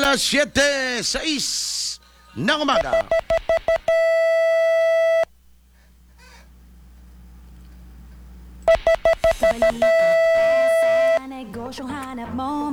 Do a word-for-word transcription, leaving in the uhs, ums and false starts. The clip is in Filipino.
alas siyete sais ng umaga. Sa balita, sa negosyong hanap mo